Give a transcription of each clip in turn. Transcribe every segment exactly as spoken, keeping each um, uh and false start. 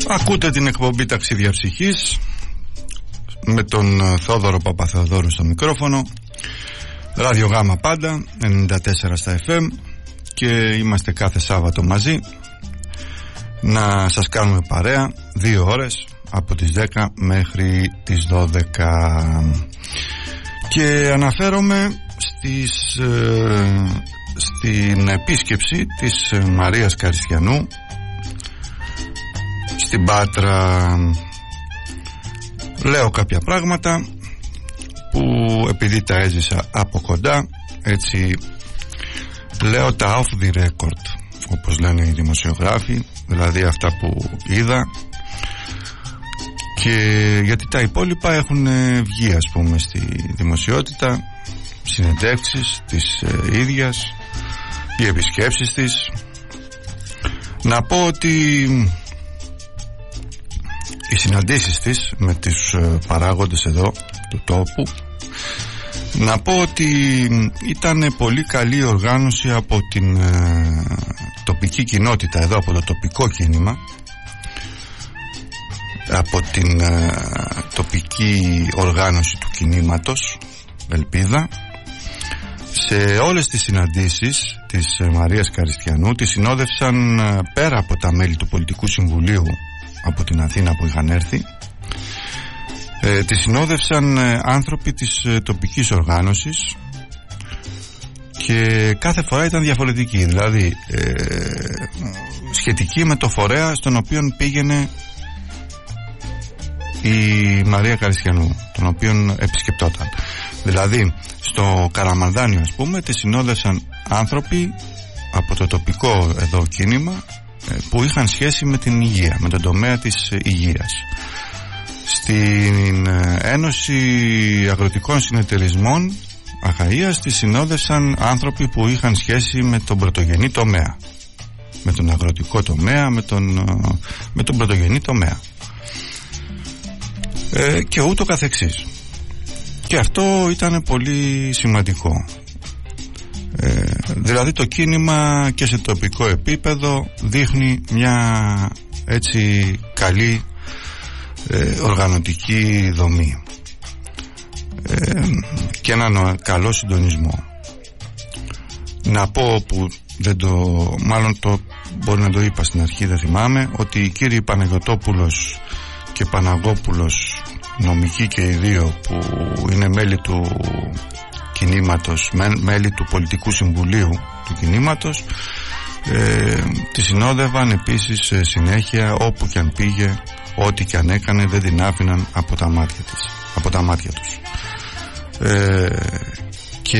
Ακούτε την εκπομπή Ταξίδια Ψυχής με τον Θόδωρο Παπαθεοδόρου στο μικρόφωνο. Ράδιο Γάμα πάντα, ενενήντα τέσσερα στα εφ εμ, και είμαστε κάθε Σάββατο μαζί να σας κάνουμε παρέα δύο ώρες από τις δέκα μέχρι τις δώδεκα. Και αναφέρομαι στις, ε, στην επίσκεψη της Μαρίας Καριστιανού στην Πάτρα. Λέω κάποια πράγματα που επειδή τα έζησα από κοντά, έτσι λέω τα off the record, όπως λένε οι δημοσιογράφοι, δηλαδή αυτά που είδα, και γιατί τα υπόλοιπα έχουν βγει, ας πούμε, στη δημοσιότητα, συνεντεύξεις της ε, ίδιας, οι επισκέψεις της. Να πω ότι οι συναντήσεις της με τους παράγοντες εδώ του τόπου, να πω ότι ήταν πολύ καλή οργάνωση από την ε, τοπική κοινότητα εδώ, από το τοπικό κίνημα, από την ε, τοπική οργάνωση του κινήματος Ελπίδα. Σε όλες τις συναντήσεις της Μαρίας Καριστιανού τη συνόδευσαν, πέρα από τα μέλη του Πολιτικού Συμβουλίου από την Αθήνα που είχαν έρθει, ε, τη συνόδευσαν ε, άνθρωποι της ε, τοπικής οργάνωσης, και κάθε φορά ήταν διαφορετική, δηλαδή ε, σχετική με το φορέα στον οποίο πήγαινε η Μαρία Καριστιανού, τον οποίον επισκεπτόταν. Δηλαδή στο Καραμανδάνιο, ας πούμε, τη συνόδευσαν άνθρωποι από το τοπικό εδώ κίνημα που είχαν σχέση με την υγεία, με τον τομέα της υγείας. Στην Ένωση Αγροτικών Συνεταιρισμών Αχαΐας τη συνόδευσαν άνθρωποι που είχαν σχέση με τον πρωτογενή τομέα, με τον αγροτικό τομέα, με τον, με τον πρωτογενή τομέα, ε, και ούτω καθεξής. Και αυτό ήταν πολύ σημαντικό. Ε, δηλαδή το κίνημα και σε τοπικό επίπεδο δείχνει μια έτσι καλή ε, οργανωτική δομή ε, και έναν καλό συντονισμό. Να πω που δεν το, μάλλον το μπορεί να το είπα στην αρχή, δεν θυμάμαι, ότι οι κύριοι Παναγιωτόπουλος και Παναγόπουλος, νομικοί και οι δύο, που είναι μέλη του κινήματος, μέλη του Πολιτικού Συμβουλίου του κινήματος, ε, τη συνόδευαν επίσης ε, συνέχεια όπου και αν πήγε, ό,τι και αν έκανε δεν την άφηναν από τα μάτια της, από τα μάτια τους. Ε, και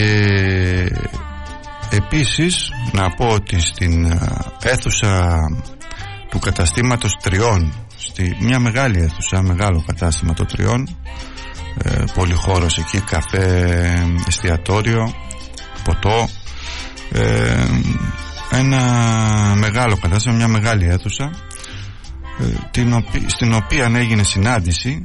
επίσης να πω ότι στην αίθουσα του καταστήματος Τριών, στη μια μεγάλη αίθουσα, μεγάλο κατάστημα το Τριών, ε, πολυχώρος εκεί, καφέ, εστιατόριο, ποτό, ε, ένα μεγάλο κατάστημα, μια μεγάλη αίθουσα, ε, την οποί, στην οποία έγινε συνάντηση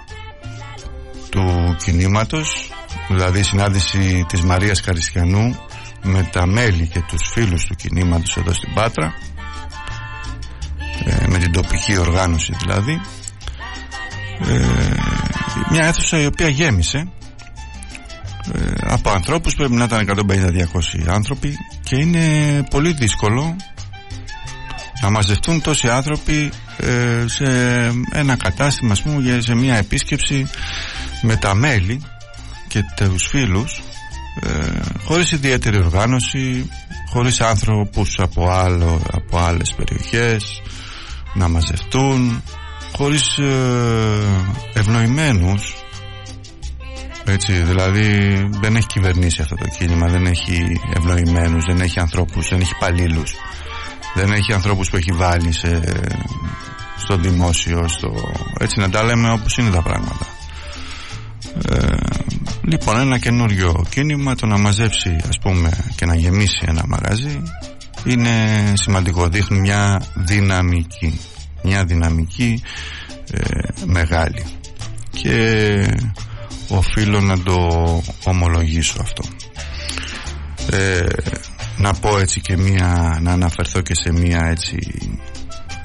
του κινήματος, δηλαδή συνάντηση της Μαρίας Καριστιανού με τα μέλη και τους φίλους του κινήματος εδώ στην Πάτρα, ε, με την τοπική οργάνωση δηλαδή, ε, μια αίθουσα η οποία γέμισε ε, από ανθρώπους, πρέπει να ήταν εκατόν πενήντα με διακόσιοι άνθρωποι, και είναι πολύ δύσκολο να μαζευτούν τόσοι άνθρωποι ε, σε ένα κατάστημα, ας πούμε, σε μια επίσκεψη με τα μέλη και τους φίλους, ε, χωρίς ιδιαίτερη οργάνωση, χωρίς άνθρωπους από, άλλο, από άλλες περιοχές να μαζευτούν, χωρίς ε, ευνοημένους, έτσι, δηλαδή δεν έχει κυβερνήσει αυτό το κίνημα, δεν έχει ευνοημένους, δεν έχει ανθρώπους, δεν έχει υπαλλήλους, δεν έχει ανθρώπους που έχει βάλει σε, στο δημόσιο, στο, έτσι, να τα λέμε όπως είναι τα πράγματα. Ε, λοιπόν, ένα καινούριο κίνημα, το να μαζέψει, ας πούμε, και να γεμίσει ένα μαγαζί είναι σημαντικό, δείχνει μια δυναμική, μια δυναμική ε, μεγάλη, και οφείλω να το ομολογήσω αυτό. ε, να πω έτσι και μια, να αναφερθώ και σε μια έτσι ε,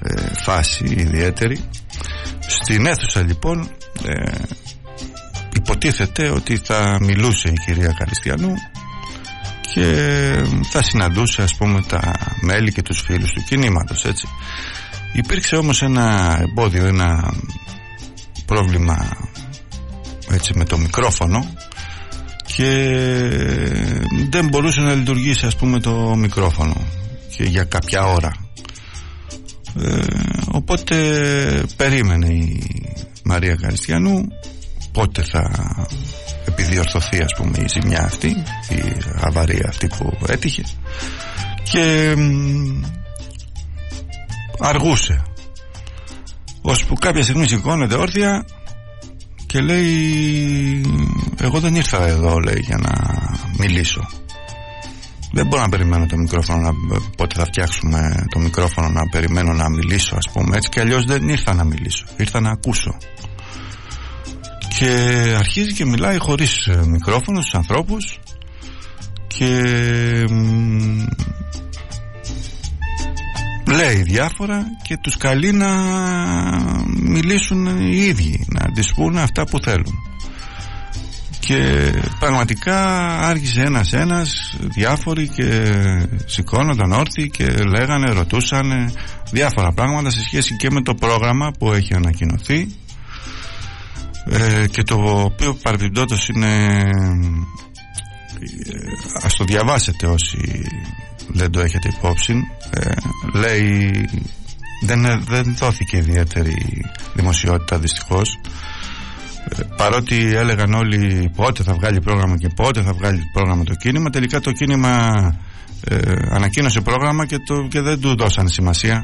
φάση ιδιαίτερη. Στην αίθουσα λοιπόν ε, υποτίθεται ότι θα μιλούσε η κυρία Καριστιανού και θα συναντούσε, ας πούμε, τα μέλη και τους φίλους του κινήματος, έτσι. Υπήρξε όμως ένα εμπόδιο, ένα πρόβλημα, έτσι, με το μικρόφωνο, και δεν μπορούσε να λειτουργήσει, ας πούμε, το μικρόφωνο και για κάποια ώρα. ε, οπότε περίμενε η Μαρία Καριστιανού πότε θα επιδιορθωθεί, ας πούμε, η ζημιά αυτή, η αβαρία αυτή που έτυχε, και μ, αργούσε, ώσπου κάποια στιγμή σηκώνεται όρθια και λέει, εγώ δεν ήρθα εδώ, λέει, για να μιλήσω. Δεν μπορώ να περιμένω το μικρόφωνο να, πότε θα φτιάξουμε το μικρόφωνο, να περιμένω να μιλήσω, ας πούμε. Έτσι κι αλλιώς δεν ήρθα να μιλήσω, ήρθα να ακούσω. Και αρχίζει και μιλάει χωρίς μικρόφωνο στους ανθρώπους και μ, λέει διάφορα και τους καλεί να μιλήσουν οι ίδιοι, να τις πούν αυτά που θέλουν. Και πραγματικά άρχισε ένας ένας διάφοροι και σηκώνονταν όρθιοι και λέγανε, ρωτούσαν διάφορα πράγματα σε σχέση και με το πρόγραμμα που έχει ανακοινωθεί, ε, και το οποίο παρεμπιπτόντως είναι, ε, ας το διαβάσετε όσοι δεν το έχετε υπόψη. ε, λέει, δεν, δεν δόθηκε ιδιαίτερη δημοσιότητα, δυστυχώς, ε, παρότι έλεγαν όλοι πότε θα βγάλει πρόγραμμα και πότε θα βγάλει πρόγραμμα το κίνημα. Τελικά το κίνημα ε, ανακοίνωσε πρόγραμμα και, το, και δεν του δώσανε σημασία,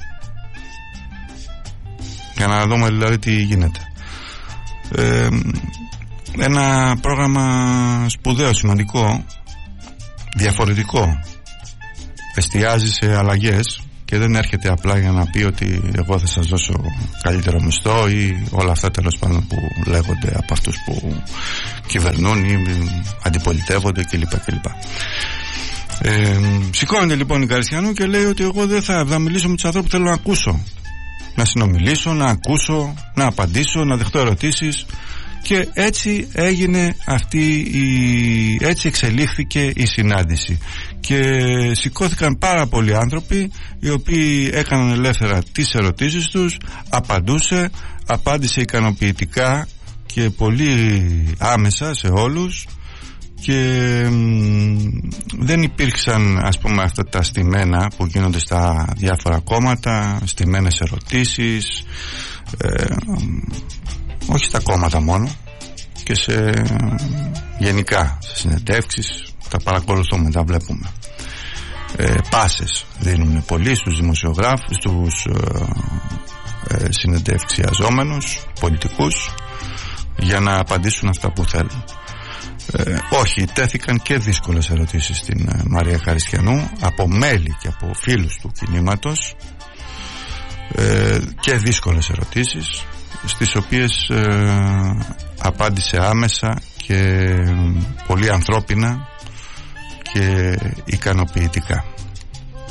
για να δούμε δηλαδή τι γίνεται. ε, ένα πρόγραμμα σπουδαίο, σημαντικό, διαφορετικό, εστιάζει σε αλλαγές και δεν έρχεται απλά για να πει ότι εγώ θα σας δώσω καλύτερο μισθό ή όλα αυτά, τέλος πάντων, που λέγονται από αυτούς που κυβερνούν ή αντιπολιτεύονται κλπ. κλπ. Ε, σηκώνεται λοιπόν η Καριστιανού και λέει ότι εγώ δεν θα, θα μιλήσω με τους ανθρώπους που θέλω να ακούσω, να συνομιλήσω, να ακούσω, να απαντήσω, να δεχτώ ερωτήσεις. Και έτσι έγινε αυτή η... έτσι εξελίχθηκε η συνάντηση και σηκώθηκαν πάρα πολλοί άνθρωποι οι οποίοι έκαναν ελεύθερα τις ερωτήσεις τους, απαντούσε, απάντησε ικανοποιητικά και πολύ άμεσα σε όλους, και μ, δεν υπήρξαν, ας πούμε, αυτά τα στημένα που γίνονται στα διάφορα κόμματα, στημένες ερωτήσεις, ε, όχι στα κόμματα μόνο, και σε γενικά σε συνεντεύξεις, τα παρακολουθούμε, τα βλέπουμε. ε, πάσες δίνουν πολλοί στους δημοσιογράφους, στους ε, ε, συνεντεύξιαζόμενους πολιτικούς, για να απαντήσουν αυτά που θέλουν. ε, όχι, τέθηκαν και δύσκολες ερωτήσεις στην ε, Μαρία Καριστιανού από μέλη και από φίλους του κινήματος, ε, και δύσκολες ερωτήσεις, στις οποίες ε, απάντησε άμεσα και πολύ ανθρώπινα και ικανοποιητικά.